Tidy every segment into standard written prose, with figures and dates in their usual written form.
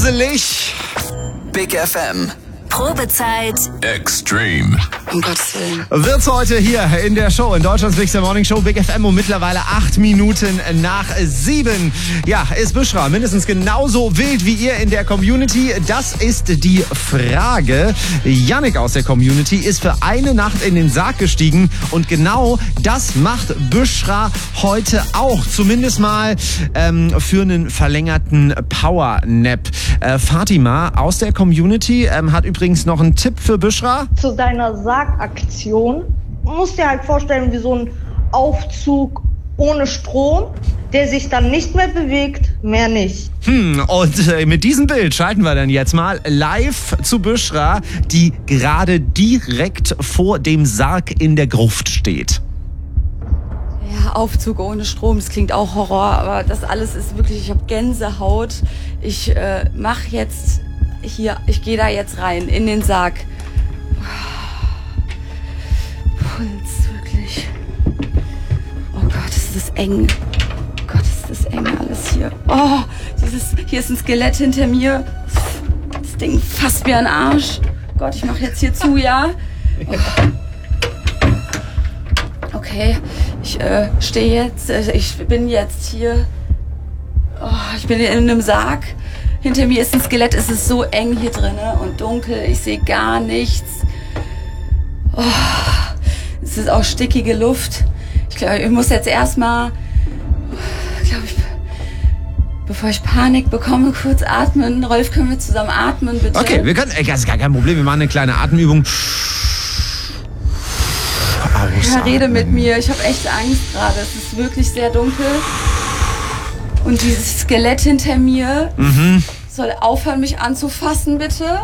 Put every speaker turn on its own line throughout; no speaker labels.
gruselig.
Big FM.
Probezeit.
Extreme.
Um Gottes Willen.
Wird's heute hier in der Show, in Deutschlands Big Morning Show, Big FM, um mittlerweile 8 Minuten nach 7. Ja, ist Büschra mindestens genauso wild wie ihr in der Community? Das ist die Frage. Yannick aus der Community ist für eine Nacht in den Sarg gestiegen und genau das macht Büschra heute auch. Zumindest mal für einen verlängerten Power-Nap. Fatima aus der Community hat übrigens noch einen Tipp für Büschra.
Zu deiner Sargaktion musst dir halt vorstellen, wie so ein Aufzug ohne Strom, der sich dann nicht mehr bewegt, mehr nicht.
Und mit diesem Bild schalten wir dann jetzt mal live zu Büschra, die gerade direkt vor dem Sarg in der Gruft steht.
Ja, Aufzug ohne Strom, das klingt auch Horror, aber das alles ist wirklich, ich habe Gänsehaut. Ich mache jetzt hier, ich gehe da jetzt rein, in den Sarg. Puls, wirklich. Oh Gott, ist das eng. Oh Gott, ist das eng alles hier. Oh, hier ist ein Skelett hinter mir. Das Ding fasst mir an den Arsch. Oh Gott, ich mache jetzt hier zu, ja? Oh. Okay, ich stehe jetzt, ich bin jetzt hier. Oh, ich bin in einem Sarg. Hinter mir ist ein Skelett, es ist so eng hier drin und dunkel, ich sehe gar nichts. Oh, es ist auch stickige Luft. Ich glaube, ich muss jetzt erstmal, bevor ich Panik bekomme, kurz atmen. Rolf, können wir zusammen atmen, bitte?
Okay, wir können, das ist gar kein Problem, wir machen eine kleine Atemübung.
Ja, rede mit mir, ich habe echt Angst gerade, es ist wirklich sehr dunkel. Und dieses Skelett hinter mir soll aufhören, mich anzufassen, bitte.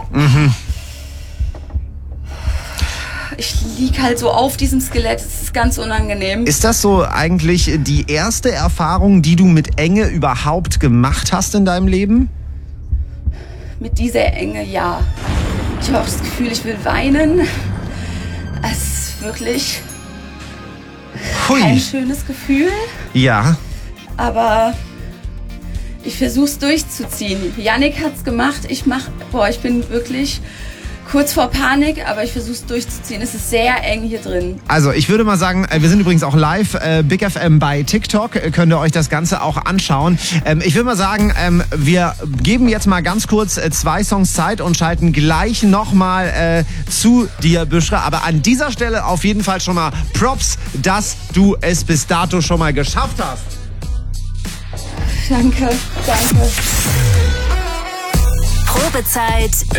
Ich lieg halt so auf diesem Skelett, es ist ganz unangenehm.
Ist das so eigentlich die erste Erfahrung, die du mit Enge überhaupt gemacht hast in deinem Leben?
Mit dieser Enge, ja. Ich habe auch das Gefühl, ich will weinen. Es ist wirklich kein schönes Gefühl.
Ja.
Aber ich versuch's durchzuziehen. Yannick hat's gemacht. Ich bin wirklich kurz vor Panik, aber ich versuch's durchzuziehen. Es ist sehr eng hier drin.
Also ich würde mal sagen, wir sind übrigens auch live, Big FM bei TikTok, könnt ihr euch das Ganze auch anschauen. Ich würde mal sagen, wir geben jetzt mal ganz kurz 2 Songs Zeit und schalten gleich nochmal zu dir, Büschra. Aber an dieser Stelle auf jeden Fall schon mal Props, dass du es bis dato schon mal geschafft hast.
Danke.
Probezeit.